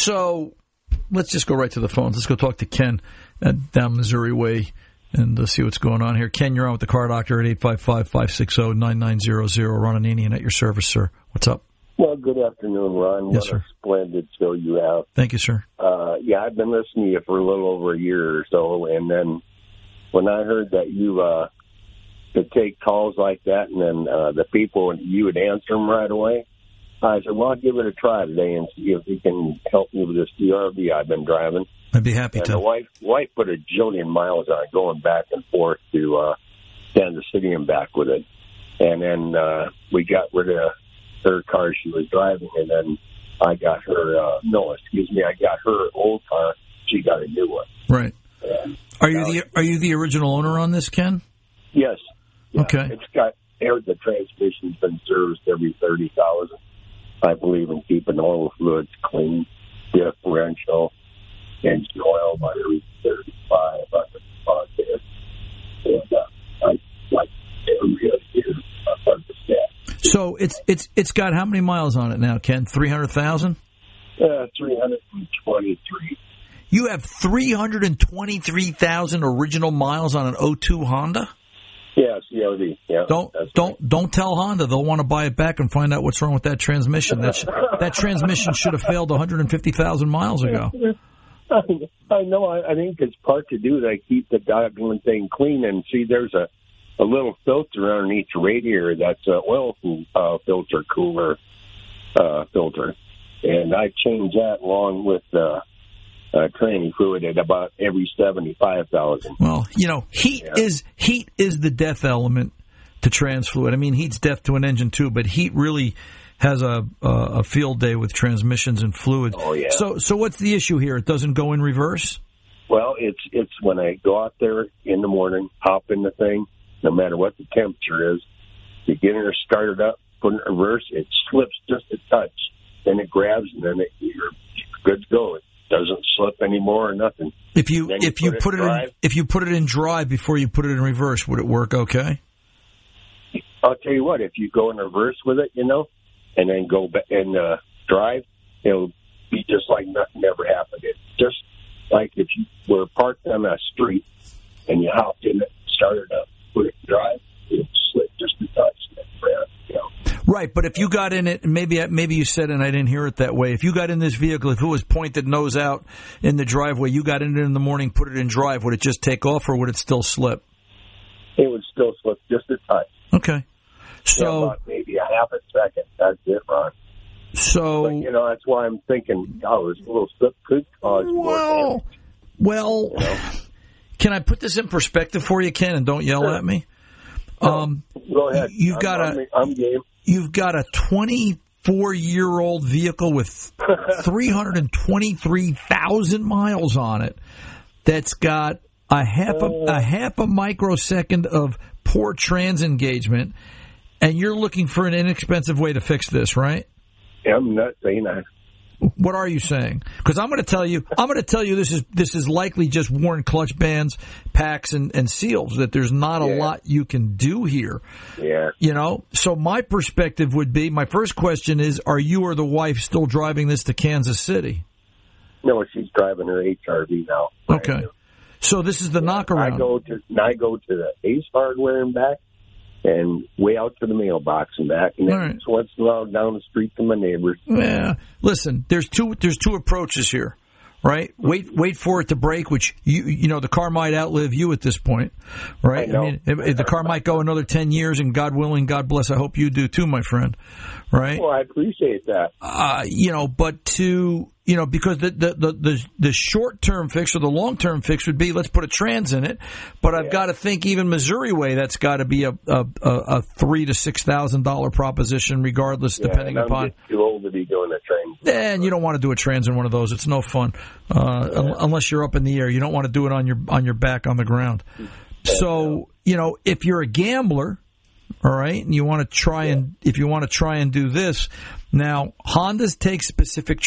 So let's just go right to the phones. Let's go talk to Ken down Missouri Way and see what's going on here. Ken, you're on with the Car Doctor at 855-560-9900. Ron Ananian at your service, sir. What's up? Well, good afternoon, Ron. Yes, what sir. a splendid show you have. Thank you, sir. I've been listening to you for a little over a year or so, and then when I heard that you could take calls like that, and then the people, you would answer them right away, I said, well, I'll give it a try today and see if you can help me with this CRV I've been driving. I'd be happy to. The wife put a jillion miles on it, going back and forth to Kansas City and back with it. And then we got rid of her car she was driving, and then I got her, I got her old car. She got a new one. Right. Are you the original owner on this, Ken? Yes. Yeah. Okay. It's got the transmission's been serviced every 30,000. I believe in keeping all the fluids clean, differential, engine oil about every 35. I podcast. And I like every other year. I understand. So it's got how many miles on it now, Ken? 300,000? 323. You have 323,000 original miles on an 02 Honda? Yeah, CRV. Yeah. Don't tell Honda. They'll want to buy it back and find out what's wrong with that transmission. That transmission should have failed 150,000 miles ago. I know. I think it's part to do that. Keep the doggone thing clean. And see, there's a little filter underneath the radiator that's an oil filter cooler filter, and I change that along with training fluid at about every 75,000. Well, heat is the death element to trans fluid. I mean, heat's death to an engine too, but heat really has a field day with transmissions and fluid. Oh yeah. So what's the issue here? It doesn't go in reverse? Well, it's when I go out there in the morning, hop in the thing, no matter what the temperature is, you get her started up, put it in reverse, it slips just a touch, then it grabs, and then you're good to go. It doesn't slip anymore or nothing. If you put it in drive before you put it in reverse, would it work okay? I'll tell you what, if you go in reverse with it, and then go back and drive, it'll be just like nothing ever happened. It's just like if you were parked on a street and you hopped in it, started up, put it in drive, it'll slip just a touch. Right, but if you got in it, maybe you said it and I didn't hear it that way. If you got in this vehicle, if it was pointed nose out in the driveway, you got in it in the morning, put it in drive, would it just take off or would it still slip? It would still slip just a touch. Okay. So about maybe a half a second. That's it, Ron. So but, that's why I'm thinking, this little slip could cause more damage. Well, can I put this in perspective for you, Ken, and don't yell at me? Go ahead. I'm game. You've got a 24-year-old vehicle with 323,000 miles on it that's got a half a microsecond of poor trans engagement, and you're looking for an inexpensive way to fix this, right? I'm not saying that. What are you saying? Because I'm going to tell you this is likely just worn clutch bands, packs, and seals, that there's not a lot you can do here. Yeah. So my perspective would be, my first question is, are you or the wife still driving this to Kansas City? No, she's driving her HRV now. Okay. So this is the knockaround. I go to the Ace Hardware and back, and way out to the mailbox and back, and then once in a while down the street to my neighbors. Yeah. Listen, there's two approaches here, right? Wait for it to break, which the car might outlive you at this point, right? I mean, the car might go another 10 years, and God willing, God bless, I hope you do too, my friend, right? Well, I appreciate that. But because the short-term fix or the long-term fix would be, let's put a trans in it. But I've got to think, even Missouri way, that's got to be a $3,000 to $6,000 proposition, regardless, depending upon. I'm too old to be doing a trans. And you don't want to do a trans in one of those. It's no fun, unless you're up in the air. You don't want to do it on your back on the ground. So if you're a gambler, all right, and you want to try and if you want to try and do this, now Hondas take specific